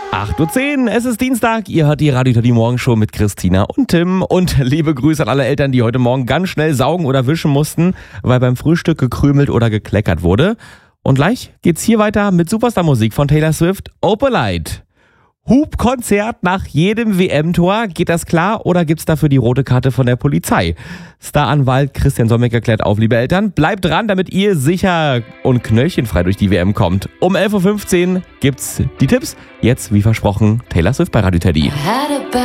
8:10 Uhr, es ist Dienstag, ihr hört die Radio Teddy Morgenshow mit Christina und Tim. Und liebe Grüße an alle Eltern, die heute Morgen ganz schnell saugen oder wischen mussten, weil beim Frühstück gekrümelt oder gekleckert wurde. Und gleich geht's hier weiter mit Superstar-Musik von Taylor Swift, Opalite. Hupkonzert nach jedem WM-Tor, geht das klar oder gibt's dafür die rote Karte von der Polizei? Staranwalt Christian Solmecke klärt auf, liebe Eltern. Bleibt dran, damit ihr sicher und knöllchenfrei durch die WM kommt. Um 11:15 Uhr gibt's die Tipps. Jetzt, wie versprochen, Taylor Swift bei Radio Teddy.